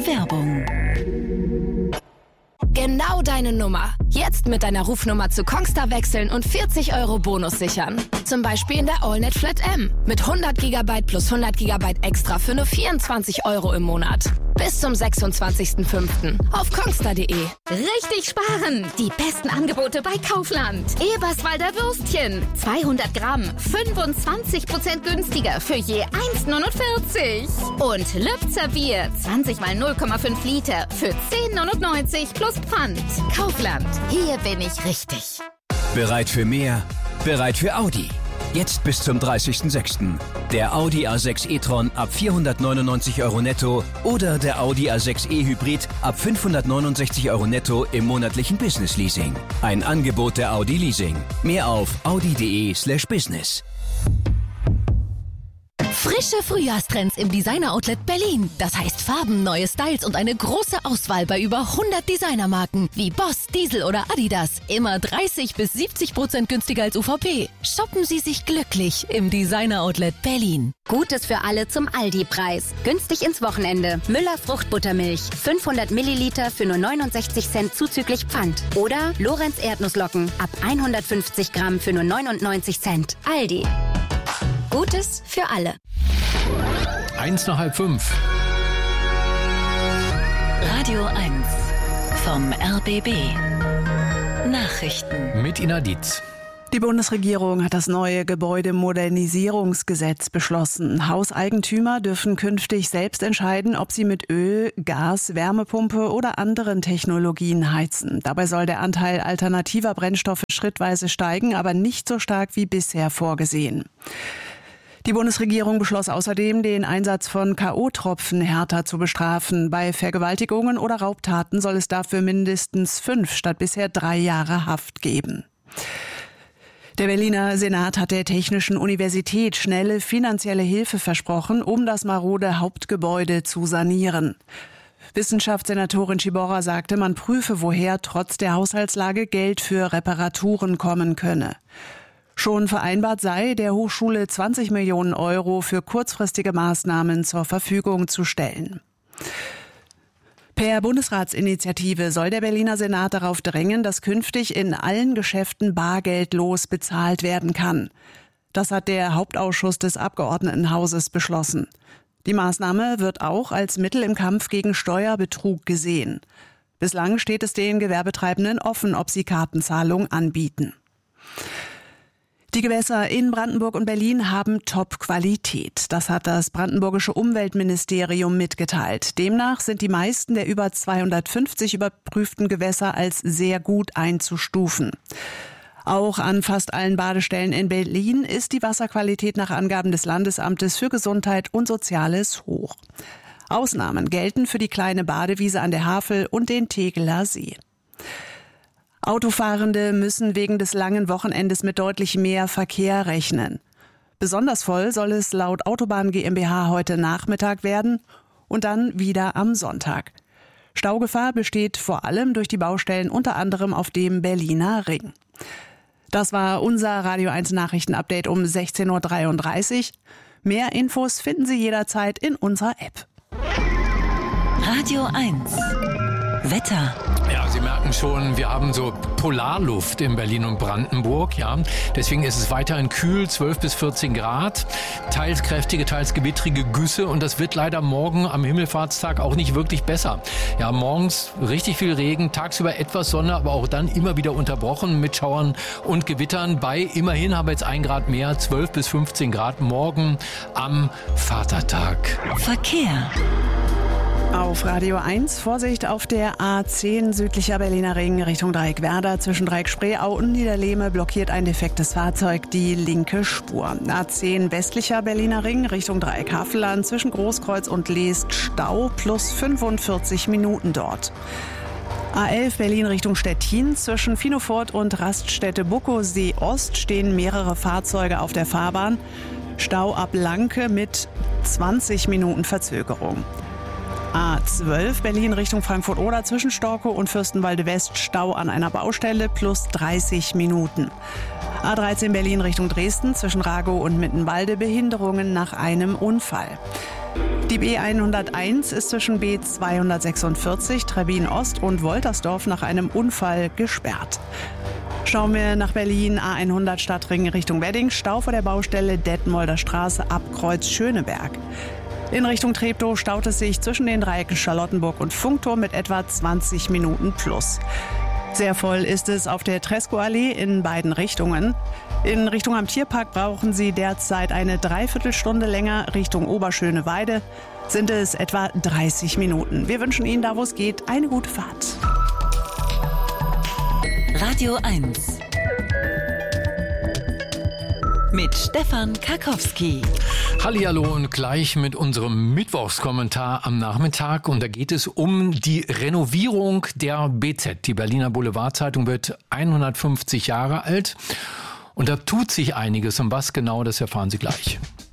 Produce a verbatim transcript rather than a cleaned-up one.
Werbung. Genau deine Nummer. Jetzt mit deiner Rufnummer zu Kongstar wechseln und vierzig Euro Bonus sichern. Zum Beispiel in der AllNet Flat M. Mit hundert Gigabyte plus hundert Gigabyte extra für nur vierundzwanzig Euro im Monat. Bis zum sechsundzwanzigsten fünften auf kongstar punkt de. Richtig sparen! Die besten Angebote bei Kaufland. Eberswalder Würstchen. zweihundert Gramm. fünfundzwanzig Prozent günstiger für je eins neunundvierzig. Und Lübzer Bier. zwanzig mal null Komma fünf Liter für zehn neunundneunzig plus Pfand. Kaufland. Hier bin ich richtig. Bereit für mehr? Bereit für Audi. Jetzt bis zum dreißigsten sechsten Der Audi A sechs e-tron ab vierhundertneunundneunzig Euro netto oder der Audi A sechs e-Hybrid ab fünfhundertneunundsechzig Euro netto im monatlichen Business Leasing. Ein Angebot der Audi Leasing. Mehr auf audi punkt de slash business. Frische Frühjahrstrends im Designer-Outlet Berlin. Das heißt Farben, neue Styles und eine große Auswahl bei über hundert Designermarken wie Boss, Diesel oder Adidas. Immer dreißig bis siebzig Prozent günstiger als U V P. Shoppen Sie sich glücklich im Designer-Outlet Berlin. Gutes für alle zum Aldi-Preis. Günstig ins Wochenende. Müller Fruchtbuttermilch. fünfhundert Milliliter für nur neunundsechzig Cent zuzüglich Pfand. Oder Lorenz Erdnusslocken ab hundertfünfzig Gramm für nur neunundneunzig Cent. Aldi. Gutes für alle. Eins nach halb fünf. Radio eins vom R B B. Nachrichten. Mit Ina Dietz. Die Bundesregierung hat das neue Gebäudemodernisierungsgesetz beschlossen. Hauseigentümer dürfen künftig selbst entscheiden, ob sie mit Öl, Gas, Wärmepumpe oder anderen Technologien heizen. Dabei soll der Anteil alternativer Brennstoffe schrittweise steigen, aber nicht so stark wie bisher vorgesehen. Die Bundesregierung beschloss außerdem, den Einsatz von K O-Tropfen härter zu bestrafen. Bei Vergewaltigungen oder Raubtaten soll es dafür mindestens fünf statt bisher drei Jahre Haft geben. Der Berliner Senat hat der Technischen Universität schnelle finanzielle Hilfe versprochen, um das marode Hauptgebäude zu sanieren. Wissenschaftssenatorin Schiborra sagte, man prüfe, woher trotz der Haushaltslage Geld für Reparaturen kommen könne. Schon vereinbart sei, der Hochschule zwanzig Millionen Euro für kurzfristige Maßnahmen zur Verfügung zu stellen. Per Bundesratsinitiative soll der Berliner Senat darauf drängen, dass künftig in allen Geschäften bargeldlos bezahlt werden kann. Das hat der Hauptausschuss des Abgeordnetenhauses beschlossen. Die Maßnahme wird auch als Mittel im Kampf gegen Steuerbetrug gesehen. Bislang steht es den Gewerbetreibenden offen, ob sie Kartenzahlung anbieten. Die Gewässer in Brandenburg und Berlin haben Top-Qualität. Das hat das brandenburgische Umweltministerium mitgeteilt. Demnach sind die meisten der über zweihundertfünfzig überprüften Gewässer als sehr gut einzustufen. Auch an fast allen Badestellen in Berlin ist die Wasserqualität nach Angaben des Landesamtes für Gesundheit und Soziales hoch. Ausnahmen gelten für die kleine Badewiese an der Havel und den Tegeler See. Autofahrende müssen wegen des langen Wochenendes mit deutlich mehr Verkehr rechnen. Besonders voll soll es laut Autobahn GmbH heute Nachmittag werden und dann wieder am Sonntag. Staugefahr besteht vor allem durch die Baustellen unter anderem auf dem Berliner Ring. Das war unser Radio eins Nachrichtenupdate um sechzehn Uhr dreiunddreißig. Mehr Infos finden Sie jederzeit in unserer App. Radio eins. Wetter. Ja, Sie merken schon, wir haben so Polarluft in Berlin und Brandenburg. Ja, deswegen ist es weiterhin kühl, zwölf bis vierzehn Grad. Teils kräftige, teils gewittrige Güsse. Und das wird leider morgen am Himmelfahrtstag auch nicht wirklich besser. Ja, morgens richtig viel Regen, tagsüber etwas Sonne, aber auch dann immer wieder unterbrochen mit Schauern und Gewittern. Bei immerhin haben wir jetzt ein Grad mehr, zwölf bis fünfzehn Grad morgen am Vatertag. Verkehr. Auf Radio eins Vorsicht auf der A zehn südlicher Berliner Ring Richtung Dreieckwerder. Zwischen Dreieck-Spreeau und Niederlehme blockiert ein defektes Fahrzeug die linke Spur. A zehn westlicher Berliner Ring Richtung Dreieck-Havelland zwischen Großkreuz und Leest Stau plus fünfundvierzig Minuten dort. A elf Berlin Richtung Stettin. Zwischen Finofort und Raststätte Buckosee Ost stehen mehrere Fahrzeuge auf der Fahrbahn. Stau ab Lanke mit zwanzig Minuten Verzögerung. A zwölf Berlin Richtung Frankfurt-Oder zwischen Storkow und Fürstenwalde West Stau an einer Baustelle plus dreißig Minuten. A dreizehn Berlin Richtung Dresden zwischen Ragow und Mittenwalde Behinderungen nach einem Unfall. Die B hunderteins ist zwischen B zweihundertsechsundvierzig, Trebbin Ost und Woltersdorf nach einem Unfall gesperrt. Schauen wir nach Berlin, A hundert Stadtring Richtung Wedding, Stau vor der Baustelle Detmolder Straße ab Kreuz Schöneberg. In Richtung Treptow staut es sich zwischen den Dreiecken Charlottenburg und Funkturm mit etwa zwanzig Minuten plus. Sehr voll ist es auf der Tresco-Allee in beiden Richtungen. In Richtung am Tierpark brauchen Sie derzeit eine Dreiviertelstunde länger. Richtung Oberschöneweide sind es etwa dreißig Minuten. Wir wünschen Ihnen, da wo es geht, eine gute Fahrt. Radio eins mit Stefan Karkowski. Hallihallo und gleich mit unserem Mittwochskommentar am Nachmittag. Und da geht es um die Renovierung der B Z. Die Berliner Boulevardzeitung wird hundertfünfzig Jahre alt. Und da tut sich einiges. Und was genau, das erfahren Sie gleich.